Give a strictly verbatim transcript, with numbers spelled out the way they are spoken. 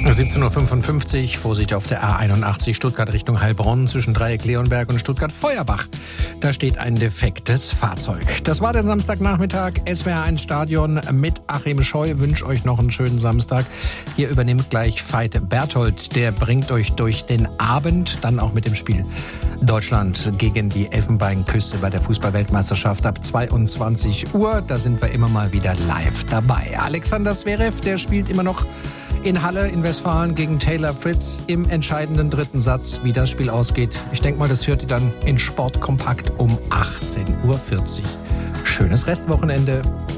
siebzehn Uhr fünfundfünfzig, Vorsicht auf der A einundachtzig, Stuttgart Richtung Heilbronn zwischen Dreieck-Leonberg und Stuttgart-Feuerbach. Da steht ein defektes Fahrzeug. Das war der Samstagnachmittag, S W R eins Stadion mit Achim Scheu. Wünsche euch noch einen schönen Samstag. Hier übernimmt gleich Veit Berthold. Der bringt euch durch den Abend, dann auch mit dem Spiel Deutschland gegen die Elfenbeinküste bei der Fußball-Weltmeisterschaft ab zweiundzwanzig Uhr. Da sind wir immer mal wieder live dabei. Alexander Zverev, der spielt immer noch in Halle in Westfalen gegen Taylor Fritz im entscheidenden dritten Satz. Wie das Spiel ausgeht, ich denke mal, das hört ihr dann in Sportkompakt um achtzehn Uhr vierzig. Schönes Restwochenende.